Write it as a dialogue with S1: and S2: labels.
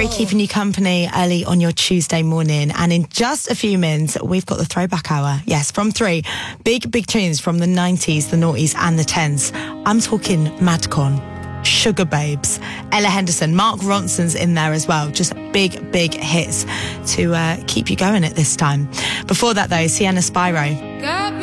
S1: Rory keeping you company early on your Tuesday morning. And in just a few minutes, we've got the throwback hour. Yes, from 3. Big tunes from the 90s, the noughties and the 10s. I'm talking Madcon, Sugar Babes, Ella Henderson, Mark Ronson's in there as well. Just big hits to keep you going at this time. Before that though, Sienna Spyro.